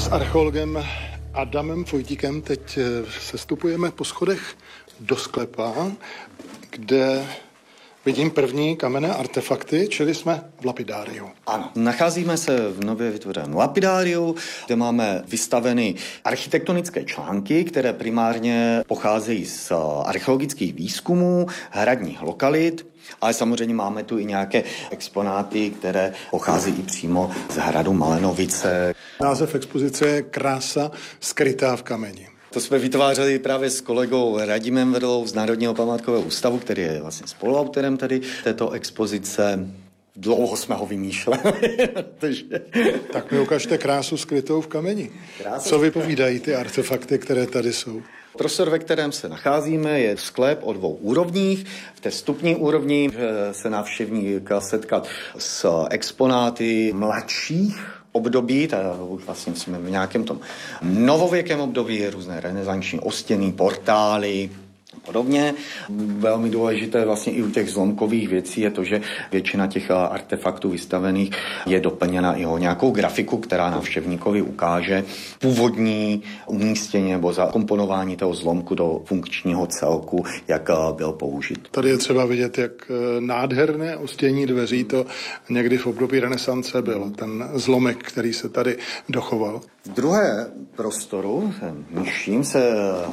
S archeologem Adamem Vojtíkem teď sestupujeme po schodech do sklepa, kde vidím první kamenné artefakty, čili jsme v lapidáriu. Ano, nacházíme se v nově vytvořeném lapidáriu, kde máme vystaveny architektonické články, které primárně pocházejí z archeologických výzkumů hradních lokalit, ale samozřejmě máme tu i nějaké exponáty, které pocházejí přímo z hradu Malenovice. Název expozice je Krása skrytá v kameni. To jsme vytvářeli právě s kolegou Radimem Vedlou z Národního památkového ústavu, který je vlastně spoluautorem tady této expozice. Dlouho jsme ho vymýšleli. Tak mi ukažte krásu skrytou v kameni. Co vypovídají ty artefakty, které tady jsou? Prostor, ve kterém se nacházíme, je sklep o 2 úrovních. V té vstupní úrovni se návštěvník setkat s exponáty mladších období, už vlastně jsme v nějakém tom novověkém období, různé renesanční ostěny, portály a podobně. Velmi důležité vlastně i u těch zlomkových věcí je to, že většina těch artefaktů vystavených je doplněna i o nějakou grafiku, která návštěvníkovi ukáže původní umístění nebo zakomponování toho zlomku do funkčního celku, jak byl použit. Tady je třeba vidět, jak nádherné ostění dveří to někdy v období renesance byl, ten zlomek, který se tady dochoval. V druhé prostoru, nižším, se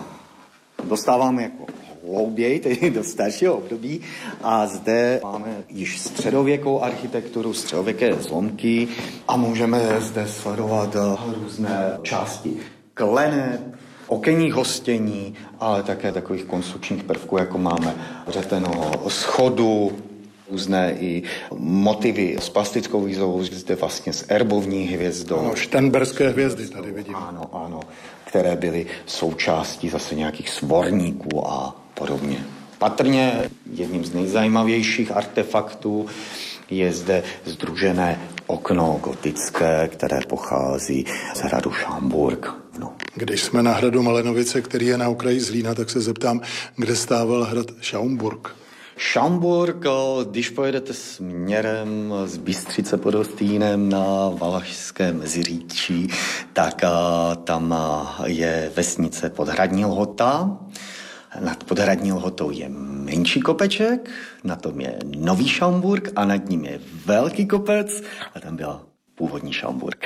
dostáváme jako hlouběji, tedy do staršího období, a zde máme již středověkou architekturu, středověké zlomky a můžeme zde sledovat různé části klenet, okenních hostění, ale také takových konstrukčních prvků, jako máme řeteného schodu, různé i motivy s plastickou výzovou, zde vlastně s erbovní hvězdou. Ano, štenberské hvězdy tady vidím. Ano, které byly součástí zase nějakých svorníků a podobně. Patrně jedním z nejzajímavějších artefaktů je zde sdružené okno gotické, které pochází z hradu Šamburk. Když jsme na hradu Malenovice, který je na okraji Zlína, tak se zeptám, kde stával hrad Schaumburg. Schaumburg, když pojedete směrem z Bystřice pod Hostýnem na Valašské Meziříčí, tak tam je vesnice Podhradní Lhota. Nad Podhradní Lhotou je menší kopeček, na tom je Nový Schaumburg a nad ním je velký kopec a tam byl původní Schaumburg.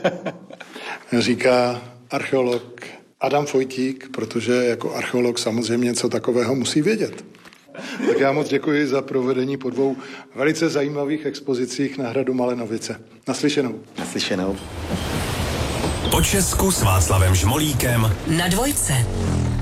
Říká archeolog Adam Vojtík, protože jako archeolog samozřejmě něco takového musí vědět. Tak já moc děkuji za provedení po 2 velice zajímavých expozicích na hradu Malenovice. Naslyšenou. Naslyšenou. Po Česku s Václavem Žmolíkem na Dvojce.